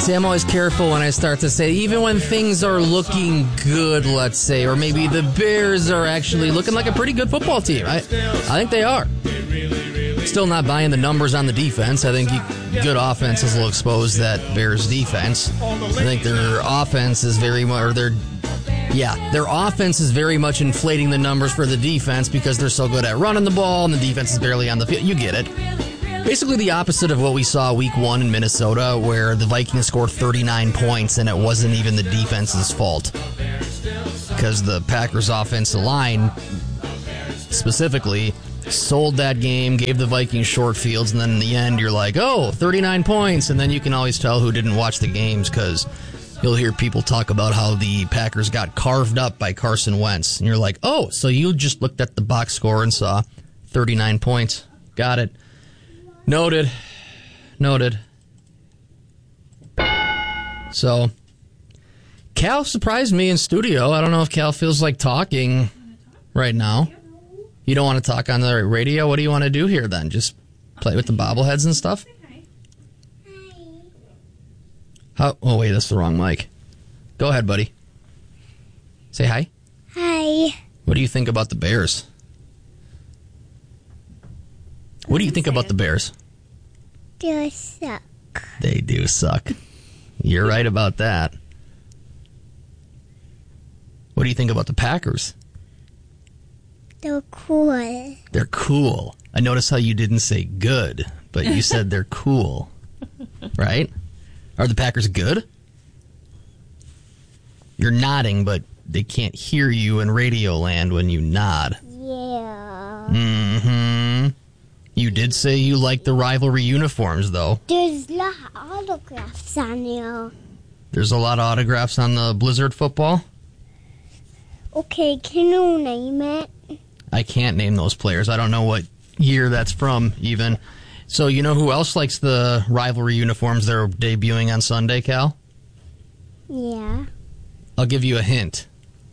See, I'm always careful when I start to say, even when things are looking good, let's say, or maybe the Bears are actually looking like a pretty good football team. I think they are. Still not buying the numbers on the defense. I think good offenses will expose that Bears defense. I think their offense is very much, their offense is very much inflating the numbers for the defense because they're so good at running the ball and the defense is barely on the field. You get it. Basically the opposite of what we saw week 1 in Minnesota, where the Vikings scored 39 points and it wasn't even the defense's fault. Because the Packers' offensive line, specifically, sold that game, gave the Vikings short fields, and then in the end you're like, 39 points, and then you can always tell who didn't watch the games because you'll hear people talk about how the Packers got carved up by Carson Wentz. And you're like, so you just looked at the box score and saw 39 points. Got it. Noted. So, Cal surprised me in studio. I don't know if Cal feels like talking right now. You don't want to talk on the radio? What do you want to do here then? Just play with the bobbleheads and stuff? Hi. Oh, wait, that's the wrong mic. Go ahead, buddy. Say hi. Hi. What do you think about the Bears? What do you think about the Bears? They suck. They do suck. You're right about that. What do you think about the Packers? They're cool. They're cool. I noticed how you didn't say good, but you said they're cool. Right? Are the Packers good? You're nodding, but they can't hear you in Radio Land when you nod. Yeah. Mm-hmm. You did say you like the rivalry uniforms, though. There's a lot of autographs on there. There's a lot of autographs on the Blizzard football? Okay, can you name it? I can't name those players. I don't know what year that's from, even. So you know who else likes the rivalry uniforms they're debuting on Sunday, Cal? Yeah. I'll give you a hint.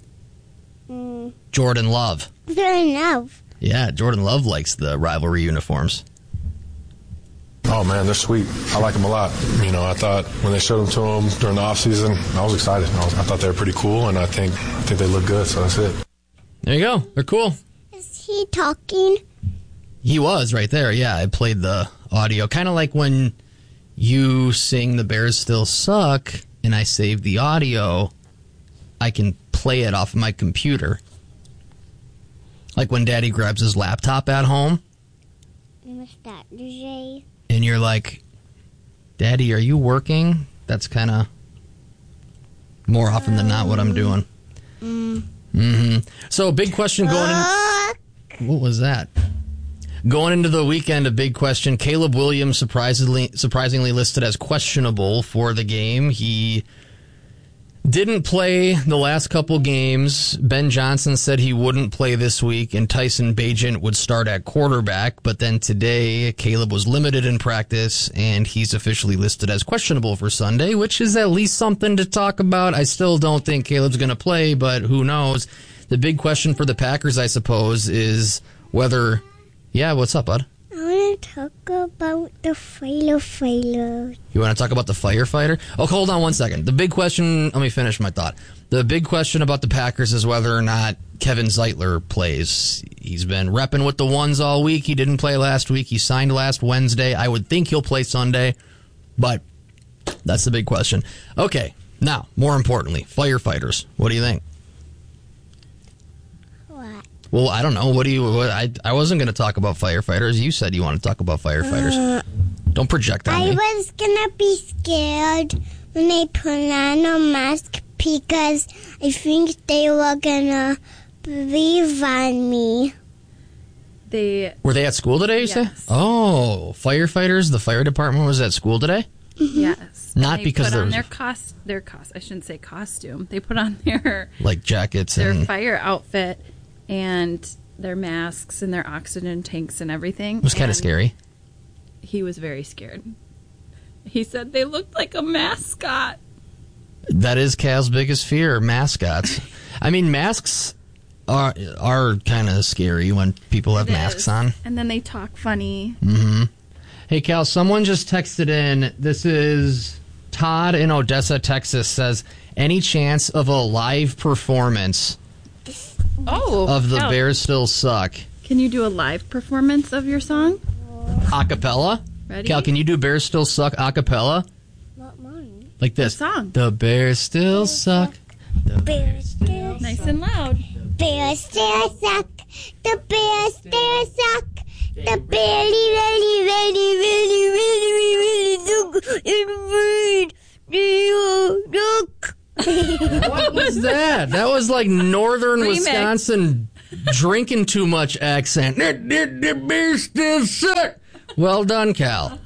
Jordan Love. Jordan Love. Yeah, Jordan Love likes the rivalry uniforms. Oh, man, they're sweet. I like them a lot. You know, I thought when they showed them to him during the offseason, I was excited. I thought they were pretty cool, and I think they look good, so that's it. There you go. They're cool. Is he talking? He was right there. Yeah, I played the audio. Kind of like when you sing The Bears Still Suck, and I save the audio, I can play it off of my computer. Like when Daddy grabs his laptop at home. What's that, DJ? And you're like, Daddy, are you working? That's kind of more often than not what I'm doing. So, big question going in. What was that? Going into the weekend, a big question. Caleb Williams surprisingly listed as questionable for the game. He didn't play the last couple games. Ben Johnson said he wouldn't play this week, and Tyson Bagent would start at quarterback. But then today, Caleb was limited in practice, and he's officially listed as questionable for Sunday, which is at least something to talk about. I still don't think Caleb's going to play, but who knows? The big question for the Packers, I suppose, is whether... Yeah, what's up, bud? I want to talk about the firefighter. You want to talk about the firefighter? Oh, hold on one second. The big question, let me finish my thought. The big question about the Packers is whether or not Kevin Zeitler plays. He's been repping with the ones all week. He didn't play last week. He signed last Wednesday. I would think he'll play Sunday, but that's the big question. Okay, now, more importantly, firefighters. What do you think? Well, I don't know. I wasn't going to talk about firefighters. You said you want to talk about firefighters. Don't project on me. I was going to be scared when they put on a mask because I think they were going to breathe on me. Were they at school today, you say? Oh, firefighters, the fire department was at school today? Yes. Not because they put on their I shouldn't say costume. They put on their... Like jackets their and... fire outfit. And their masks and their oxygen tanks and everything. It was kind of scary. He was very scared. He said they looked like a mascot. That is Cal's biggest fear, mascots. I mean, masks are kind of scary when people have masks on. And then they talk funny. Mm-hmm. Hey, Cal, someone just texted in. This is Todd in Odessa, Texas says, any chance of a live performance of The Bears Still Suck? Can you do a live performance of your song? Acapella? Ready? Cal, can you do Bears Still Suck acapella? Not mine. Like this. What song? The Bears Still Suck. The Bears still Nice and loud. Bears still suck. The Bears still suck. The really, really, really, really, really, really, really What was that? That was like northern Remix. Wisconsin drinking too much accent. The Bears Still Suck. Well done, Cal.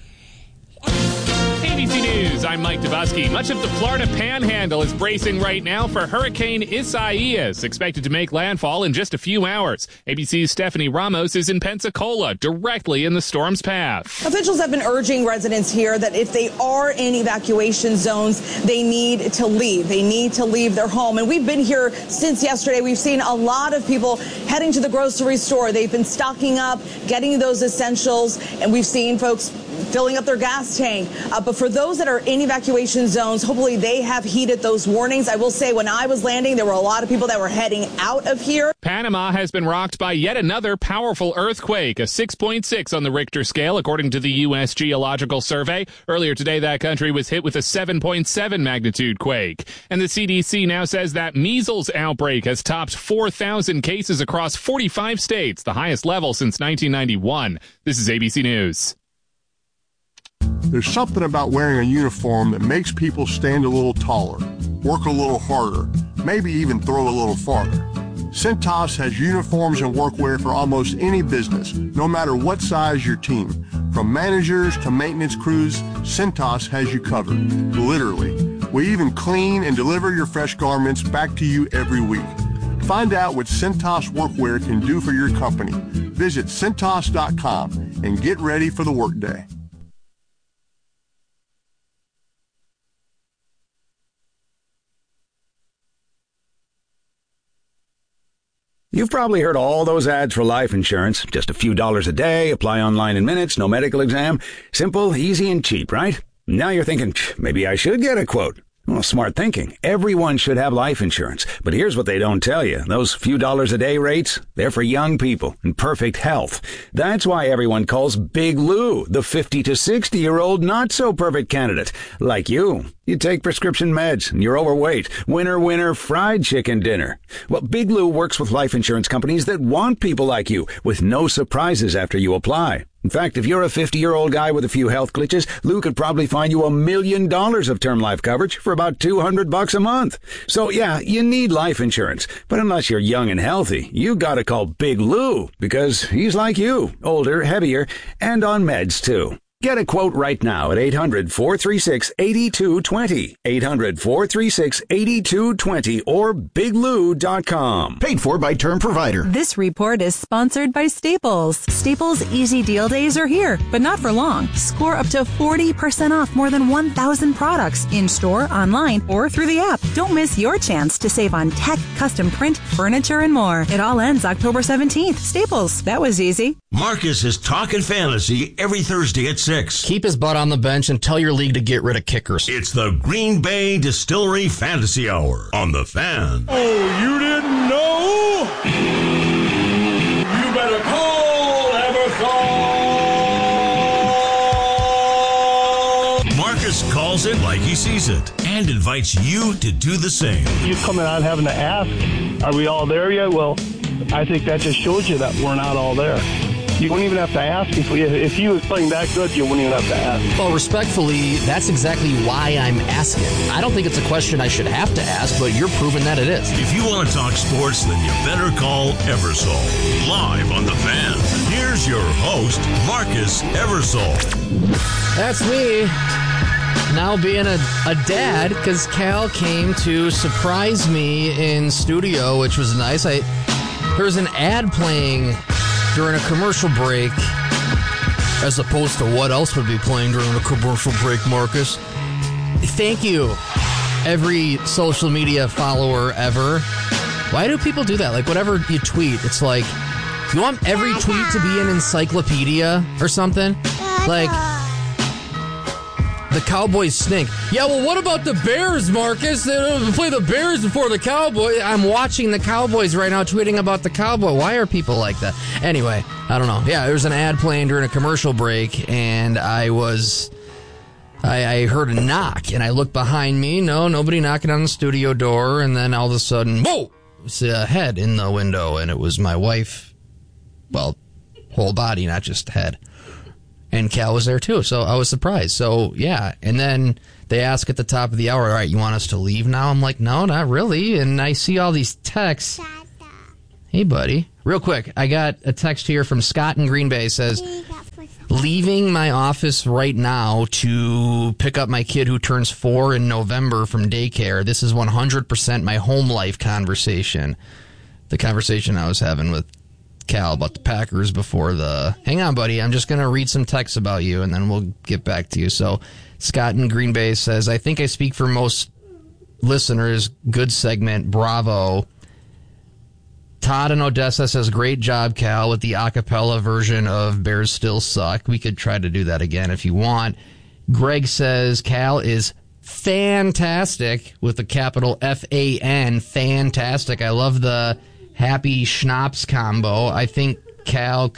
ABC News, I'm Mike Dubusky. Much of the Florida Panhandle is bracing right now for Hurricane Isaias, expected to make landfall in just a few hours. ABC's Stephanie Ramos is in Pensacola, directly in the storm's path. Officials have been urging residents here that if they are in evacuation zones, they need to leave. They need to leave their home. And we've been here since yesterday. We've seen a lot of people heading to the grocery store. They've been stocking up, getting those essentials, and we've seen folks filling up their gas tank. But for those that are in evacuation zones, hopefully they have heeded those warnings. I will say when I was landing, there were a lot of people that were heading out of here. Panama has been rocked by yet another powerful earthquake, a 6.6 on the Richter scale, according to the U.S. Geological Survey. Earlier today, that country was hit with a 7.7 magnitude quake. And the CDC now says that measles outbreak has topped 4,000 cases across 45 states, the highest level since 1991. This is ABC News. There's something about wearing a uniform that makes people stand a little taller, work a little harder, maybe even throw a little farther. Cintas has uniforms and workwear for almost any business, no matter what size your team. From managers to maintenance crews, Cintas has you covered, literally. We even clean and deliver your fresh garments back to you every week. Find out what Cintas workwear can do for your company. Visit Cintas.com and get ready for the workday. You've probably heard all those ads for life insurance. Just a few dollars a day, apply online in minutes, no medical exam. Simple, easy, and cheap, right? Now you're thinking, maybe I should get a quote. Well, smart thinking. Everyone should have life insurance. But here's what they don't tell you. Those few dollars a day rates, they're for young people in perfect health. That's why everyone calls Big Lou the 50 to 60-year-old not-so-perfect candidate. Like you. You take prescription meds, and you're overweight. Winner, winner, fried chicken dinner. Well, Big Lou works with life insurance companies that want people like you, with no surprises after you apply. In fact, if you're a 50-year-old guy with a few health glitches, Lou could probably find you $1 million of term life coverage for about $200 a month. So yeah, you need life insurance. But unless you're young and healthy, you gotta call Big Lou, because he's like you, older, heavier, and on meds too. Get a quote right now at 800-436-8220. 800-436-8220 or biglou.com. Paid for by Term Provider. This report is sponsored by Staples. Staples Easy Deal Days are here, but not for long. Score up to 40% off more than 1,000 products in-store, online, or through the app. Don't miss your chance to save on tech, custom print, furniture, and more. It all ends October 17th. Staples. That was easy. Marcus is talking fantasy every Thursday at 6. Keep his butt on the bench and tell your league to get rid of kickers. It's the Green Bay Distillery Fantasy Hour on The Fan. Oh, you didn't know? You better call Eversole. Marcus calls it like he sees it and invites you to do the same. You coming out having to ask, are we all there yet? Well, I think that just shows you that we're not all there. You wouldn't even have to ask. If he was playing that good, you wouldn't even have to ask. Well, respectfully, that's exactly why I'm asking. I don't think it's a question I should have to ask, but you're proving that it is. If you want to talk sports, then you better call Eversole. Live on The Fan. Here's your host, Marcus Eversole. That's me. Now being a dad, because Cal came to surprise me in studio, which was nice. There's an ad playing during a commercial break, as opposed to what else would be playing during a commercial break, Marcus. Thank you, every social media follower ever. Why do people do that? Like, whatever you tweet, it's like, you want every tweet to be an encyclopedia or something? Like, The Cowboys stink. Yeah, well, what about the Bears, Marcus? They don't play the Bears before the Cowboys. I'm watching the Cowboys right now, tweeting about the Cowboys. Why are people like that? Anyway, I don't know. Yeah, there was an ad playing during a commercial break, and I heard a knock, and I looked behind me. No, nobody knocking on the studio door, and then all of a sudden, whoa! It's a head in the window, and it was my wife. Well, whole body, not just head. And Cal was there too, so I was surprised. So, yeah, and then they ask at the top of the hour, all right, you want us to leave now? I'm like, no, not really. And I see all these texts. Hey, buddy. Real quick, I got a text here from Scott in Green Bay. Says, leaving my office right now to pick up my kid who turns 4 in November from daycare. This is 100% my home life conversation. The conversation I was having with Cal about the Packers before the... Hang on, buddy. I'm just going to read some texts about you, and then we'll get back to you. So, Scott in Green Bay says, I think I speak for most listeners. Good segment. Bravo. Todd in Odessa says, great job, Cal, with the a cappella version of Bears Still Suck. We could try to do that again if you want. Greg says, Cal is fantastic with a capital F-A-N. Fantastic. I love the happy schnapps combo. I think Cal